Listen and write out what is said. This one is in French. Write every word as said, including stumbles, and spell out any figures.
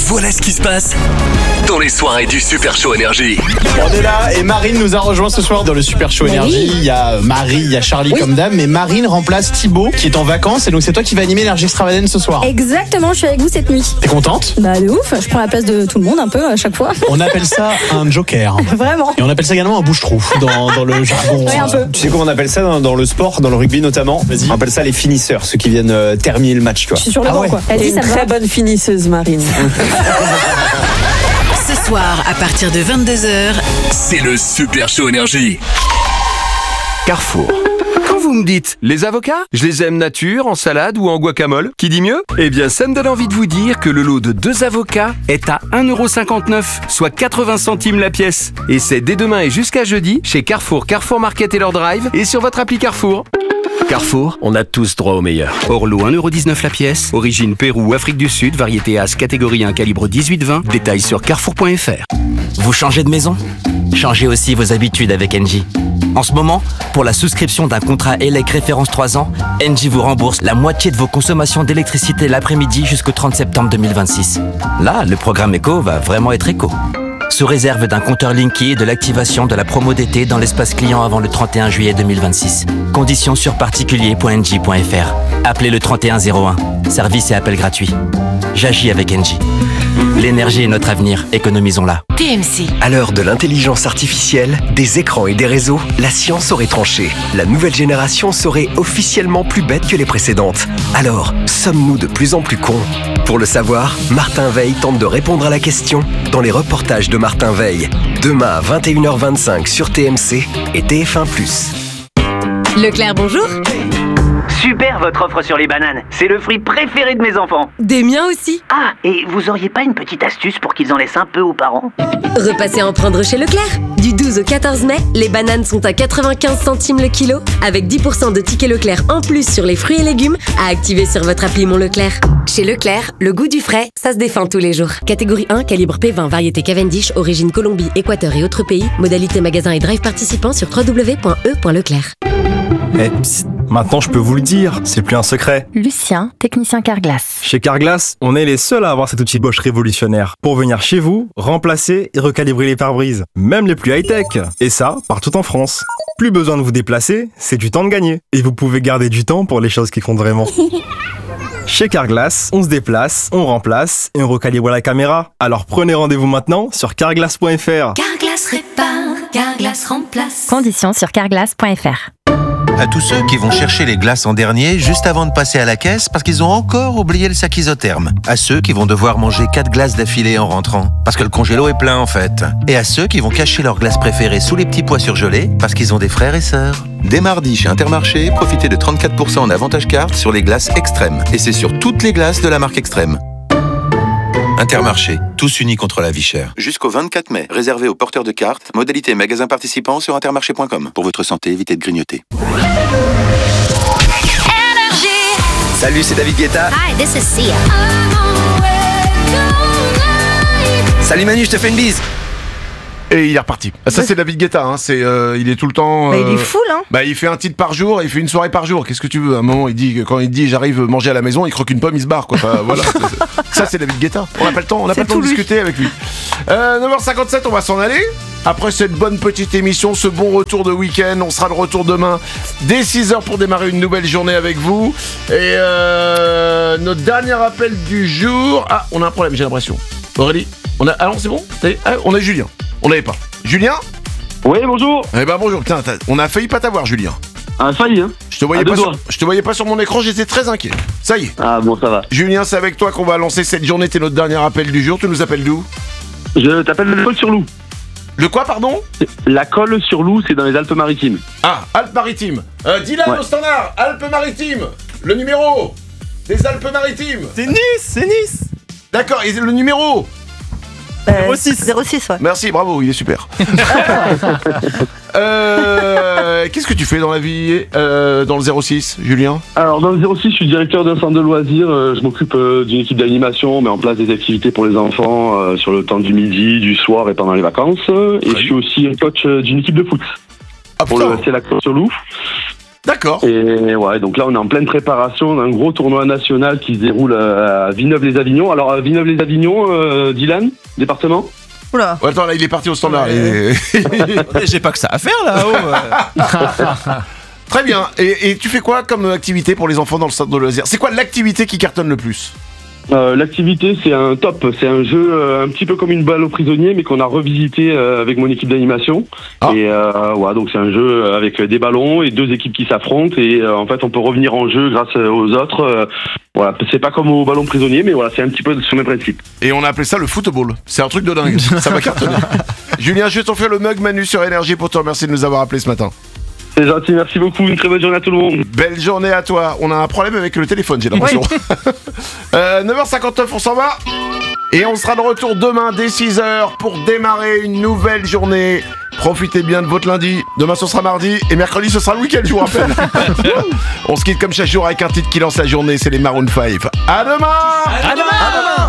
Voilà ce qui se passe dans les soirées du Super Show Énergie. On est là et Marine nous a rejoint ce soir dans le Super Show Énergie. Il y a Marie, il y a Charlie oui. comme dame, mais Marine remplace Thibaut qui est en vacances et donc c'est toi qui vas animer Énergie Extravagance ce soir. Exactement, je suis avec vous cette nuit. T'es contente ? Bah de ouf, je prends la place de tout le monde un peu à chaque fois. On appelle ça un joker. Vraiment. Et on appelle ça également un bouche-trou dans, dans le jargon. Ouais, un peu. Tu sais comment on appelle ça dans, dans le sport, dans le rugby notamment ? Vas-y. On appelle ça les finisseurs, ceux qui viennent euh, terminer le match. Tu vois. Je suis sur le Ah banc ouais. quoi. Elle Vas-y, est une ça me très va. bonne finisseuse, Marine. Ce soir, à partir de vingt-deux heures, C'est le Super Show Énergie. Carrefour. Quand vous me dites les avocats, je les aime nature, en salade ou en guacamole, qui dit mieux ? Eh bien, ça me donne envie de vous dire que le lot de deux avocats est à un euro cinquante-neuf, soit quatre-vingts centimes la pièce. Et c'est dès demain et jusqu'à jeudi chez Carrefour, Carrefour Market et leur drive et sur votre appli Carrefour. Carrefour, on a tous droit au meilleur. Orlo un euro dix-neuf la pièce, origine Pérou, Afrique du Sud, variété As, catégorie un, calibre dix-huit vingt, détails sur carrefour point f r. Vous changez de maison ? Changez aussi vos habitudes avec Engie. En ce moment, pour la souscription d'un contrat E L E C référence trois ans, Engie vous rembourse la moitié de vos consommations d'électricité l'après-midi jusqu'au trente septembre deux mille vingt-six. Là, le programme éco va vraiment être éco. Sous réserve d'un compteur Linky et de l'activation de la promo d'été dans l'espace client avant le trente et un juillet deux mille vingt-six. Conditions sur particulier point engie point f r. Appelez le trente et un zéro un. Service et appel gratuit. J'agis avec Engie. L'énergie est notre avenir, économisons-la. T M C. À l'heure de l'intelligence artificielle, des écrans et des réseaux, la science aurait tranché. La nouvelle génération serait officiellement plus bête que les précédentes. Alors, sommes-nous de plus en plus cons ? Pour le savoir, Martin Veil tente de répondre à la question dans les reportages de Martin Veil. Demain à vingt et une heures vingt-cinq sur T M C et T F un plus. Leclerc, bonjour. Super votre offre sur les bananes, c'est le fruit préféré de mes enfants. Des miens aussi. Ah, et vous auriez pas une petite astuce pour qu'ils en laissent un peu aux parents ? Repassez en prendre chez Leclerc. Du douze au quatorze mai, les bananes sont à quatre-vingt-quinze centimes le kilo, avec dix pour cent de tickets Leclerc en plus sur les fruits et légumes à activer sur votre appli Mon Leclerc. Chez Leclerc, le goût du frais, ça se défend tous les jours. Catégorie un, calibre P vingt, variété Cavendish, origine Colombie, Équateur et autres pays. Modalité magasin et drive participants sur w w w point e point leclerc. Eh, psst, maintenant je peux vous le dire, c'est plus un secret. Lucien, technicien Carglass. Chez Carglass, on est les seuls à avoir cet outil Bosch révolutionnaire pour venir chez vous, remplacer et recalibrer les pare-brises, même les plus high-tech. Et ça, partout en France. Plus besoin de vous déplacer, c'est du temps de gagner. Et vous pouvez garder du temps pour les choses qui comptent vraiment. Chez Carglass, on se déplace, on remplace et on recalibre la caméra. Alors prenez rendez-vous maintenant sur carglass point f r. Carglass répare, Carglass remplace. Conditions sur carglass point f r. À tous ceux qui vont chercher les glaces en dernier juste avant de passer à la caisse parce qu'ils ont encore oublié le sac isotherme. À ceux qui vont devoir manger quatre glaces d'affilée en rentrant parce que le congélo est plein en fait. Et à ceux qui vont cacher leurs glaces préférées sous les petits pois surgelés parce qu'ils ont des frères et sœurs. Dès mardi chez Intermarché, profitez de trente-quatre pour cent en avantage carte sur les glaces Extrême. Et c'est sur toutes les glaces de la marque Extrême. Intermarché, tous unis contre la vie chère. Jusqu'au vingt-quatre mai, réservé aux porteurs de cartes, modalité magasin participant sur intermarché point com. Pour votre santé, évitez de grignoter. Salut, c'est David Guetta. Hi, this is Sia. Salut Manu, je te fais une bise. Et il est reparti. Ça c'est David Guetta, hein. C'est, euh, il est tout le temps. Bah, il est euh, full, hein. Bah il fait un titre par jour, il fait une soirée par jour. Qu'est-ce que tu veux ? À un moment il dit que quand il dit j'arrive manger à la maison, il croque une pomme, il se barre quoi. Enfin, voilà. Ça c'est David Guetta. On n'a pas le temps, on n'a pas le temps de discuter avec lui. Euh, neuf heures cinquante-sept, on va s'en aller. Après cette bonne petite émission, ce bon retour de week-end, on sera de retour demain dès six heures pour démarrer une nouvelle journée avec vous. Et euh, notre dernier appel du jour. Ah, on a un problème, j'ai l'impression. Aurélie, on a. Ah non, c'est bon ? Ah, on a Julien. On l'avait pas. Julien ? Oui, bonjour. Eh ben bonjour. Putain, on a failli pas t'avoir, Julien. Ah, failli, hein. Je te voyais pas sur, je te voyais pas sur mon écran, j'étais très inquiet. Ça y est. Ah bon, ça va. Julien, c'est avec toi qu'on va lancer cette journée. T'es notre dernier appel du jour. Tu nous appelles d'où ? Je t'appelle le Colle sur Loup. Le quoi, pardon ? La Colle sur Loup, c'est dans les Alpes-Maritimes. Ah, Alpes-Maritimes. Euh, Dylan ouais. Au standard, Alpes-Maritimes. Le numéro des Alpes-Maritimes. C'est Nice, c'est Nice. D'accord, et le numéro ? Euh, zéro six. zéro six, ouais. Merci, bravo, il est super. euh, qu'est-ce que tu fais dans la vie euh, dans le zéro six, Julien ? Alors, dans le zéro six, je suis directeur d'un centre de loisirs. Euh, je m'occupe euh, d'une équipe d'animation. On met en place des activités pour les enfants euh, sur le temps du midi, du soir et pendant les vacances. Et je suis aussi un coach euh, d'une équipe de foot. Ah, pour le C L A sur Loup. D'accord. Et ouais, donc là on est en pleine préparation d'un gros tournoi national qui se déroule à Villeneuve-les-Avignon. Alors à Villeneuve-les-Avignon, euh, Dylan, département. Oula. Ouais, attends, là il est parti au standard. Ouais. Et... J'ai pas que ça à faire là-haut. Très bien. Et, et tu fais quoi comme activité pour les enfants dans le centre de loisirs? C'est quoi l'activité qui cartonne le plus? Euh, L'activité, c'est un top. C'est un jeu euh, un petit peu comme une balle aux prisonniers, mais qu'on a revisité euh, avec mon équipe d'animation. Ah. Et euh, ouais, donc c'est un jeu avec des ballons et deux équipes qui s'affrontent. Et euh, en fait, on peut revenir en jeu grâce aux autres. Euh, voilà, c'est pas comme au ballon prisonnier, mais voilà, c'est un petit peu sur le même principe. Et on a appelé ça le football. C'est un truc de dingue. Ça va cartonner. Julien, je vais t'offrir le mug Manu sur Énergie pour te remercier de nous avoir appelés ce matin. C'est gentil, merci beaucoup, une très bonne journée à tout le monde. Belle journée à toi. On a un problème avec le téléphone, j'ai l'impression. Oui. euh, neuf heures cinquante-neuf, on s'en va. Et on sera de retour demain dès six heures pour démarrer une nouvelle journée. Profitez bien de votre lundi. Demain ce sera mardi et mercredi ce sera le week-end, je vous rappelle. On se quitte comme chaque jour avec un titre qui lance la journée, c'est les Maroon cinq. À demain. À demain, à demain.